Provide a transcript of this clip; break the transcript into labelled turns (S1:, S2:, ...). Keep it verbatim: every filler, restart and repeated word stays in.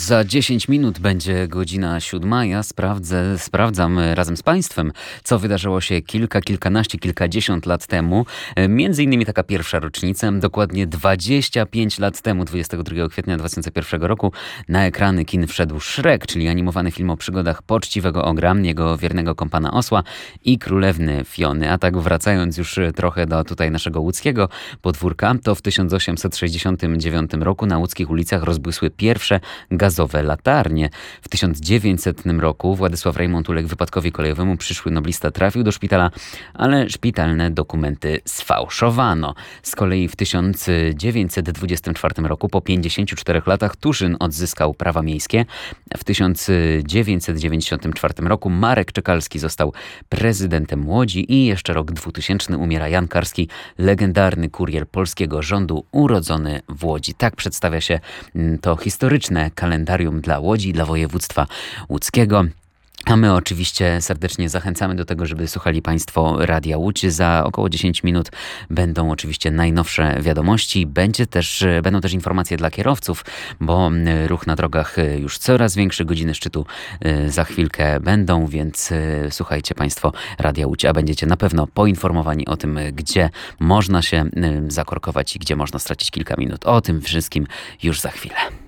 S1: Za dziesięć minut będzie godzina siódma. Ja sprawdzę, sprawdzam razem z Państwem, co wydarzyło się kilka, kilkanaście, kilkadziesiąt lat temu. Między innymi taka pierwsza rocznica, dokładnie dwadzieścia pięć lat temu, dwudziestego drugiego kwietnia dwa tysiące pierwszego roku, na ekrany kin wszedł Shrek, czyli animowany film o przygodach poczciwego ogra, jego wiernego kompana osła i królewny Fiony. A tak wracając już trochę do tutaj naszego łódzkiego podwórka, to w tysiąc osiemset sześćdziesiątym dziewiątym roku na łódzkich ulicach rozbłysły pierwsze gazowe latarnie. W tysiąc dziewięćsetnym roku Władysław Rejmont uległ wypadkowi kolejowemu. Przyszły noblista trafił do szpitala, ale szpitalne dokumenty sfałszowano. Z kolei w tysiąc dziewięćset dwudziestym czwartym roku, po pięćdziesięciu czterech latach, Tuszyn odzyskał prawa miejskie. W tysiąc dziewięćset dziewięćdziesiątym czwartym roku Marek Czekalski został prezydentem Łodzi i jeszcze rok dwutysięczny umiera Jan Karski, legendarny kurier polskiego rządu urodzony w Łodzi. Tak przedstawia się to historyczne kalendarium dla Łodzi, dla województwa łódzkiego. A my oczywiście serdecznie zachęcamy do tego, żeby słuchali Państwo Radia Łódź. Za około dziesięć minut będą oczywiście najnowsze wiadomości. Będzie też, będą też informacje dla kierowców, bo ruch na drogach już coraz większy. Godziny szczytu za chwilkę będą, więc słuchajcie Państwo Radia Łódź, a będziecie na pewno poinformowani o tym, gdzie można się zakorkować i gdzie można stracić kilka minut. O tym wszystkim już za chwilę.